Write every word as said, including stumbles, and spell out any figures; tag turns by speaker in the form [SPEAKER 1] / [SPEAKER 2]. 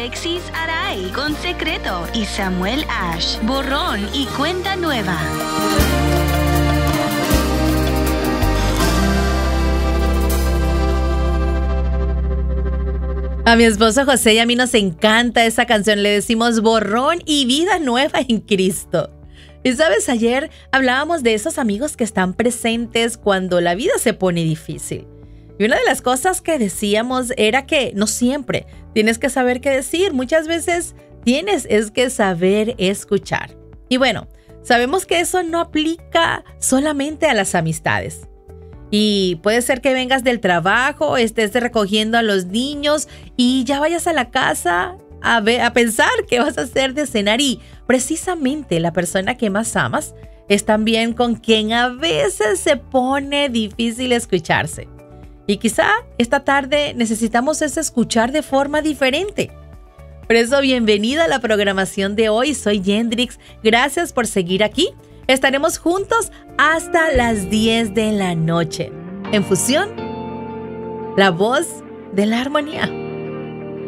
[SPEAKER 1] Alexis Aray con Secreto y Samuel Ash, Borrón y Cuenta Nueva.
[SPEAKER 2] A mi esposo José y a mí nos encanta esa canción. Le decimos borrón y vida nueva en Cristo. Y sabes, ayer hablábamos de esos amigos que están presentes cuando la vida se pone difícil. Y una de las cosas que decíamos era que no siempre tienes que saber qué decir. Muchas veces tienes es que saber escuchar. Y bueno, sabemos que eso no aplica solamente a las amistades. Y puede ser que vengas del trabajo, estés recogiendo a los niños y ya vayas a la casa a, ver, a pensar qué vas a hacer de cenar. Y precisamente la persona que más amas es también con quien a veces se pone difícil escucharse. Y quizá esta tarde necesitamos es escuchar de forma diferente. Por eso, bienvenida a la programación de hoy. Soy Yendrix. Gracias por seguir aquí. Estaremos juntos hasta las diez de la noche. En Fusión, la voz de la armonía.